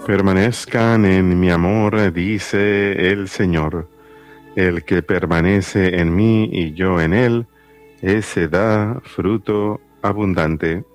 Permanezcan en mi amor, dice el Señor. El que permanece en mí y yo en él, ese da fruto abundante.